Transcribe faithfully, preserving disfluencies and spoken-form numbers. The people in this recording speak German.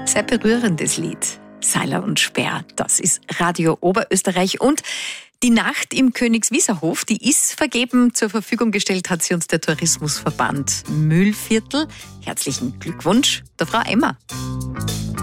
Sehr berührendes Lied. Seiler und Speer, das ist Radio Oberösterreich. Und die Nacht im Königswieserhof, die ist vergeben. Zur Verfügung gestellt hat sie uns der Tourismusverband Mühlviertel. Herzlichen Glückwunsch der Frau Emma.